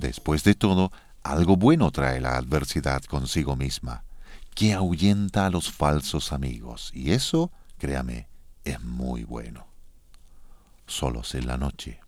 Después de todo, algo bueno trae la adversidad consigo misma, que ahuyenta a los falsos amigos, y eso, créame, es muy bueno. Solos en la noche.